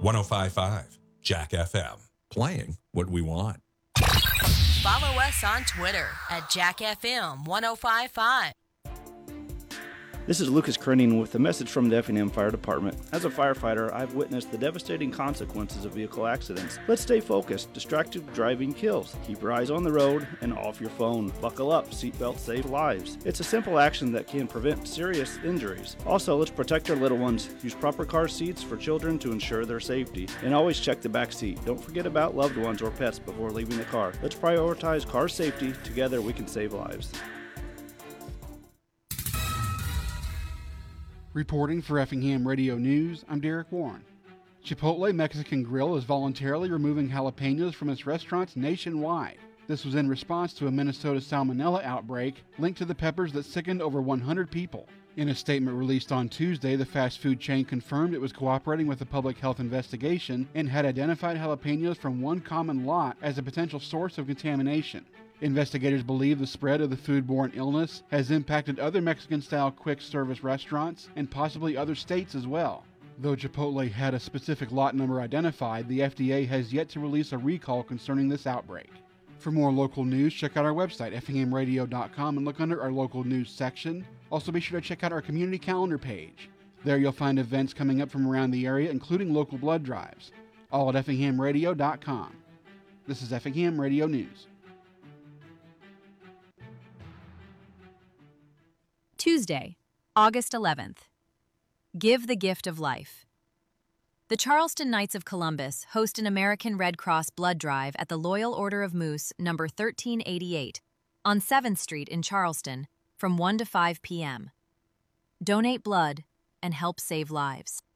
105.5 Jack FM. Playing what we want. Follow us on Twitter at JackFM1055. This is Lucas Kerning with a message from the Effingham Fire Department. As a firefighter, I've witnessed the devastating consequences of vehicle accidents. Let's stay focused. Distracted driving kills. Keep your eyes on the road and off your phone. Buckle up. Seatbelts save lives. It's a simple action that can prevent serious injuries. Also, let's protect our little ones. Use proper car seats for children to ensure their safety. And always check the back seat. Don't forget about loved ones or pets before leaving the car. Let's prioritize car safety. Together we can save lives. Reporting for Effingham Radio News, I'm Derek Warren. Chipotle Mexican Grill is voluntarily removing jalapenos from its restaurants nationwide. This was in response to a Minnesota salmonella outbreak linked to the peppers that sickened over 100 people. In a statement released on Tuesday, the fast food chain confirmed it was cooperating with a public health investigation and had identified jalapenos from one common lot as a potential source of contamination. Investigators believe the spread of the foodborne illness has impacted other Mexican-style quick-service restaurants and possibly other states as well. Though Chipotle had a specific lot number identified, the FDA has yet to release a recall concerning this outbreak. For more local news, check out our website, effinghamradio.com, and look under our local news section. Also be sure to check out our community calendar page. There you'll find events coming up from around the area, including local blood drives. All at effinghamradio.com. This is Effingham Radio News. Tuesday, August 11th. Give the gift of life. The Charleston Knights of Columbus host an American Red Cross blood drive at the Loyal Order of Moose, number 1388, on 7th Street in Charleston, from 1 to 5 p.m. Donate blood and help save lives.